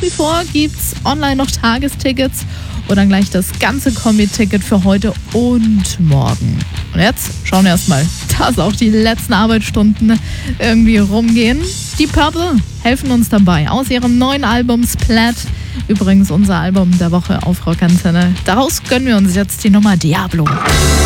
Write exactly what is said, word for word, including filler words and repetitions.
wie vor gibt's online noch Tagestickets oder gleich das ganze Kombi-Ticket für heute und morgen. Und jetzt schauen wir erstmal, dass auch die letzten Arbeitsstunden irgendwie rumgehen. Die Purple helfen uns dabei aus ihrem neuen Album Splat. Übrigens unser Album der Woche auf Rockantenne. Daraus gönnen wir uns jetzt die Nummer Diablo.